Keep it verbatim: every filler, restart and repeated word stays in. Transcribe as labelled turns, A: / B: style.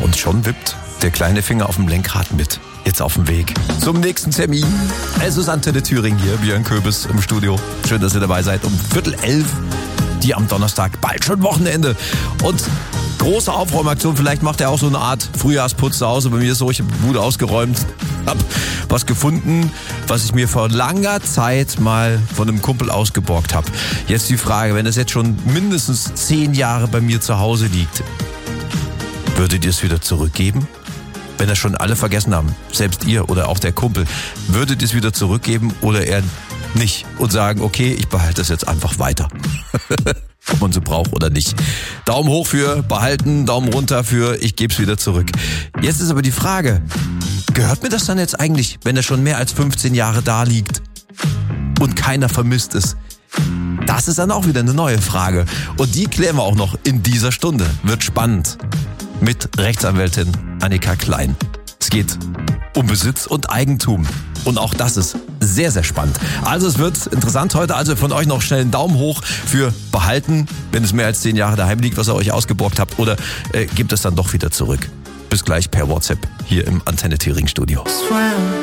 A: Und schon wippt der kleine Finger auf dem Lenkrad mit. Jetzt auf dem Weg zum nächsten Termin. Es ist Antenne Thüringen hier, Björn Köbis im Studio. Schön, dass ihr dabei seid. Um Viertel elf, die am Donnerstag, bald schon Wochenende. Und große Aufräumaktion, vielleicht macht er auch so eine Art Frühjahrsputz zu Hause. Bei mir ist so, ich habe die Bude ausgeräumt, hab was gefunden, was ich mir vor langer Zeit mal von einem Kumpel ausgeborgt habe. Jetzt die Frage, wenn es jetzt schon mindestens zehn Jahre bei mir zu Hause liegt, würdet ihr es wieder zurückgeben? Wenn das schon alle vergessen haben, selbst ihr oder auch der Kumpel, würdet ihr es wieder zurückgeben oder eher nicht und sagen, okay, ich behalte es jetzt einfach weiter. Ob man so braucht oder nicht. Daumen hoch für behalten, Daumen runter für ich gebe es wieder zurück. Jetzt ist aber die Frage, gehört mir das dann jetzt eigentlich, wenn das schon mehr als fünfzehn Jahre da liegt und keiner vermisst es? Das ist dann auch wieder eine neue Frage. Und die klären wir auch noch in dieser Stunde. Wird spannend. Mit Rechtsanwältin Annika Klein. Es geht um Besitz und Eigentum. Und auch das ist sehr, sehr spannend. Also es wird interessant heute. Also von euch noch schnell einen Daumen hoch für behalten, wenn es mehr als zehn Jahre daheim liegt, was ihr euch ausgeborgt habt. Oder äh, gebt es dann doch wieder zurück. Bis gleich per WhatsApp hier im Antenne Thüringen Studio.